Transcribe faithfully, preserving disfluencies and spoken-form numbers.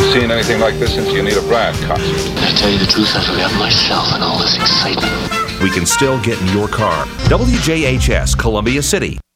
seen anything like this since the Anita Bryant concert. I tell you the truth, I forgot myself in all this excitement. We can still get in your car. W J H S, Columbia City.